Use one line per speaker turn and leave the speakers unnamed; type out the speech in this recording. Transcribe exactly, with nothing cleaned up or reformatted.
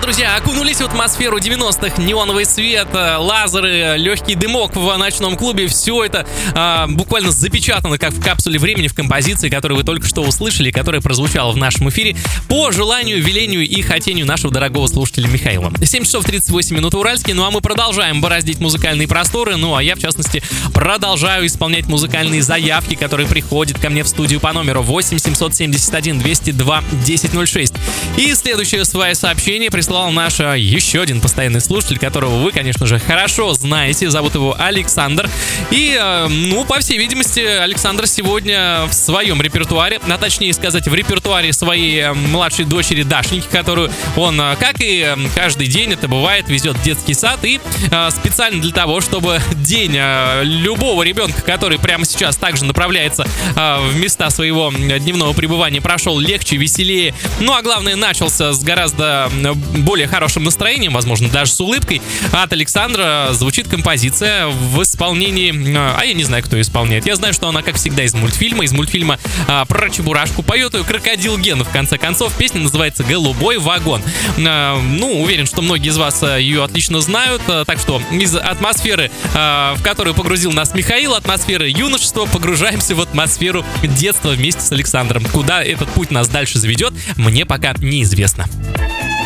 Друзья, окунулись в атмосферу девяностых, неоновый свет, лазеры, легкий дымок в ночном клубе. Все это а, буквально запечатано, как в капсуле времени, в композиции, которую вы только что услышали, которая прозвучала в нашем эфире по желанию, велению и хотению нашего дорогого слушателя Михаила. семь часов тридцать восемь минут Уральский, ну а мы продолжаем бороздить музыкальные просторы, ну а я, в частности, продолжаю исполнять музыкальные заявки, которые приходят ко мне в студию по номеру восемь семьсот семьдесят один двести два десять ноль шесть. И следующее свое сообщение прислал наш еще один постоянный слушатель, которого вы, конечно же, хорошо знаете. Зовут его Александр. И, ну, по всей видимости, Александр сегодня в своем репертуаре, а точнее сказать, в репертуаре своей младшей дочери Дашеньки, которую он, как и каждый день это бывает, везет в детский сад. И специально для того, чтобы день любого ребенка, который прямо сейчас также направляется в места своего дневного пребывания, прошел легче, веселее, ну, а главное, начался с гораздо более хорошим настроением, возможно, даже с улыбкой, от Александра звучит композиция в исполнении... А я не знаю, кто ее исполняет. Я знаю, что она, как всегда, из мультфильма. Из мультфильма а, про Чебурашку. Поет ее Крокодил Гена, в конце концов. Песня называется «Голубой вагон». А, ну, уверен, что многие из вас ее отлично знают. А, так что из атмосферы, а, в которую погрузил нас Михаил, атмосферы юношества, погружаемся в атмосферу детства вместе с Александром. Куда этот путь нас дальше заведет, мне пока неизвестно.